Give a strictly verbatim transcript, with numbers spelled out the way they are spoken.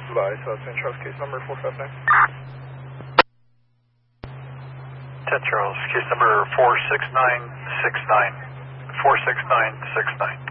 Advise, uh, Saint Charles, case number four five nine. Saint Charles, case number four six nine six nine. four six nine six nine.